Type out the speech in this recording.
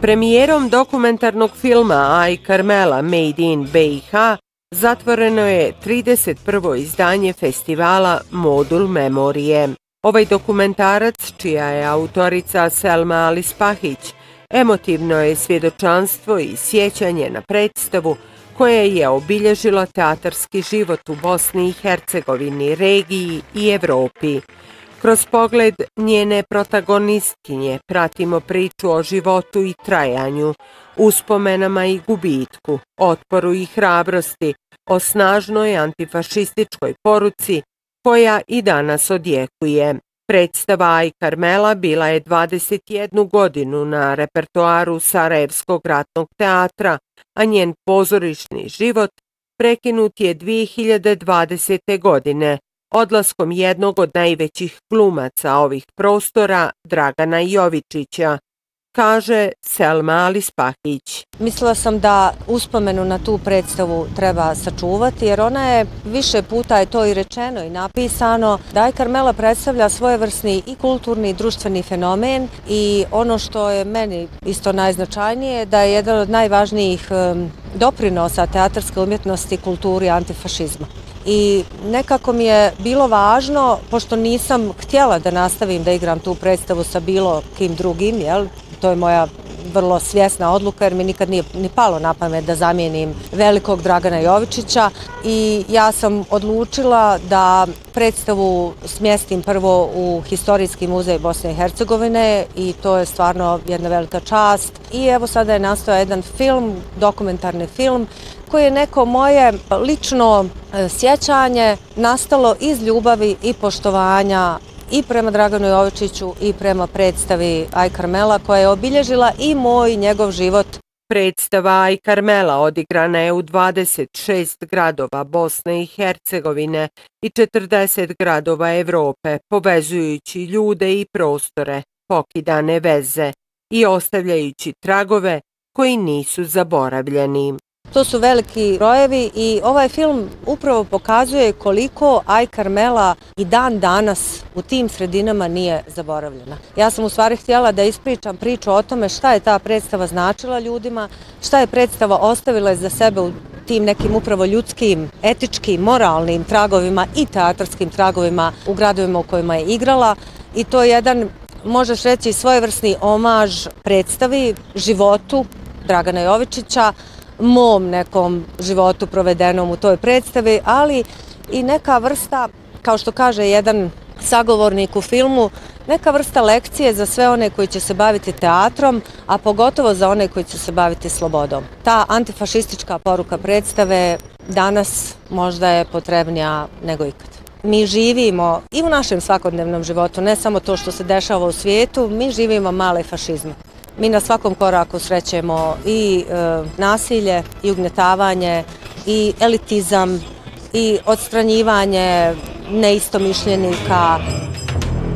Premijerom dokumentarnog filma Aj Karmela Made in BiH zatvoreno je 31. izdanje festivala Modul Memorije. Ovaj dokumentarac, čija je autorica Selma Ali Spahić, emotivno je svjedočanstvo i sjećanje na predstavu koje je obilježilo teatarski život u Bosni i Hercegovini, regiji i Evropi. Kroz pogled njene protagonistkinje pratimo priču o životu i trajanju, uspomenama i gubitku, otporu i hrabrosti, o snažnoj antifašističkoj poruci koja i danas odjekuje. Predstava Aj Karmela bila je 21 godinu na repertoaru Sarajevskog ratnog teatra, a njen pozorišni život prekinut je 2020. godine odlaskom jednog od najvećih glumaca ovih prostora, Dragana Jovičića, kaže Selma Ali Spahić. Mislila sam da uspomenu na tu predstavu treba sačuvati, jer ona je više puta je to i rečeno i napisano da Aj Karmela predstavlja svojevrsni i kulturni i društveni fenomen i ono što je meni isto najznačajnije da je jedan od najvažnijih doprinosa teatarske umjetnosti kulturi antifašizma. I nekako mi je bilo važno, pošto nisam htjela da nastavim da igram tu predstavu sa bilo kim drugim, to je moja vrlo svjesna odluka jer mi nikad nije ni palo na pamet da zamijenim velikog Dragana Jovičića i ja sam odlučila da predstavu smjestim prvo u Historijski muzej Bosne i Hercegovine i to je stvarno jedna velika čast. I evo sada je nastao jedan film, dokumentarni film, koji je neko moje lično sjećanje nastalo iz ljubavi i poštovanja i prema Draganu Jovičiću i prema predstavi Aj Karmela koja je obilježila i moj i njegov život. Predstava Aj Karmela odigrana je u 26 gradova Bosne i Hercegovine i 40 gradova Evrope, povezujući ljude i prostore, pokidane veze i ostavljajući tragove koji nisu zaboravljeni. To su veliki brojevi i ovaj film upravo pokazuje koliko Aj Karmela i dan danas u tim sredinama nije zaboravljena. Ja sam u stvari htjela da ispričam priču o tome šta je ta predstava značila ljudima, šta je predstava ostavila za sebe u tim nekim upravo ljudskim, etičkim, moralnim tragovima i teatarskim tragovima u gradovima u kojima je igrala. I to je jedan, možeš reći, svojevrsni omaž predstavi, životu Dragana Jovičića, mom nekom životu provedenom u toj predstavi, ali i neka vrsta, kao što kaže jedan sagovornik u filmu, neka vrsta lekcije za sve one koji će se baviti teatrom, a pogotovo za one koji će se baviti slobodom. Ta antifašistička poruka predstave danas možda je potrebnija nego ikad. Mi živimo i u našem svakodnevnom životu, ne samo to što se dešava u svijetu, mi živimo male fašizme. Mi na svakom koraku srećemo i nasilje, i ugnjetavanje, i elitizam, i odstranjivanje neistomišljenika,